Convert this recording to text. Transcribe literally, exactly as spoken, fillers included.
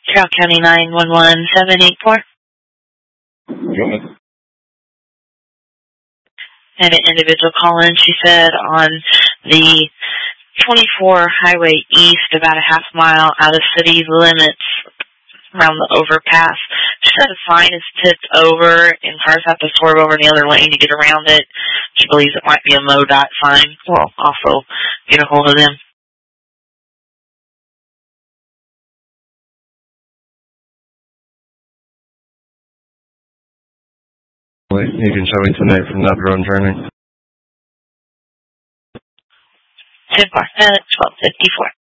Carroll County nine one one seven eight four. Had an individual call in. She said on the twenty-four Highway East, about a half mile out of city limits, around the overpass. She said a sign is tipped over and cars have to swerve over in the other lane to get around it. She believes it might be a MoDOT sign. We'll also get a hold of them. Wait, you can show me tonight from that drone journey. ten four, uh, twelve fifty-four.